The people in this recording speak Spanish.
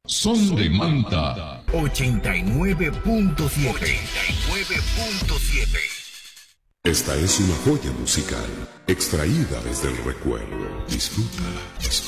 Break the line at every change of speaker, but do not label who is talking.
Son de Manta
89.7.
Esta es una joya musical extraída desde el recuerdo. Disfruta, disfruta.